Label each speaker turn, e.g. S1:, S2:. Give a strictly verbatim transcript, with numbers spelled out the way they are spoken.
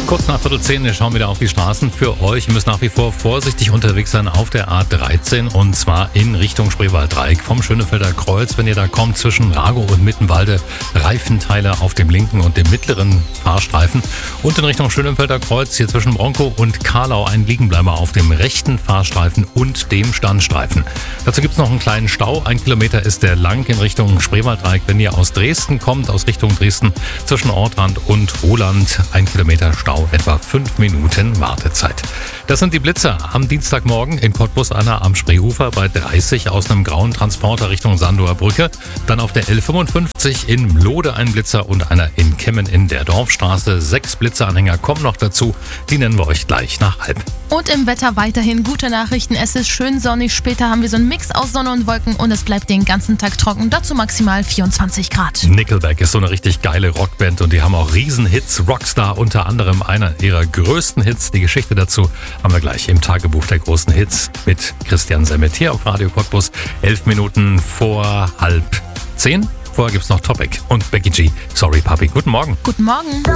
S1: Kurz nach Viertel zehn, wir schauen wieder auf die Straßen für euch. Ihr müsst nach wie vor vorsichtig unterwegs sein auf der A dreizehn und zwar in Richtung Spreewalddreieck vom Schönefelder Kreuz. Wenn ihr da kommt zwischen Ragow und Mittenwalde, Reifenteile auf dem linken und dem mittleren Fahrstreifen und in Richtung Schönefelder Kreuz hier zwischen Bronkow und Karlau ein Liegenbleiber auf dem rechten Fahrstreifen und dem Standstreifen. Dazu gibt es noch einen kleinen Stau. Ein Kilometer ist der lang in Richtung Spreewalddreieck. Wenn ihr aus Dresden kommt, aus Richtung Dresden zwischen Ortrand und Roland, ein Kilometer Stau. Etwa fünf Minuten Wartezeit. Das sind die Blitzer am Dienstagmorgen in Cottbus einer am Spreeufer bei dreißig aus einem grauen Transporter Richtung Sandower Brücke. Dann auf der L fünfundfünfzig in Mlode ein Blitzer und einer in Kemmen in der Dorfstraße. Sechs Blitzeranhänger kommen noch dazu. Die nennen wir euch gleich nach halb.
S2: Und im Wetter weiterhin gute Nachrichten. Es ist schön sonnig. Später haben wir so einen Mix aus Sonne und Wolken und es bleibt den ganzen Tag trocken. Dazu maximal vierundzwanzig Grad.
S1: Nickelback ist so eine richtig geile Rockband und die haben auch Riesenhits. Rockstar unter anderem einer ihrer größten Hits. Die Geschichte dazu haben wir gleich im Tagebuch der großen Hits mit Christian Semmet hier auf Radio Cottbus. Elf Minuten vor halb zehn. Vorher gibt's noch Topic und Becky G. Sorry Papi. Guten Morgen.
S2: Guten Morgen.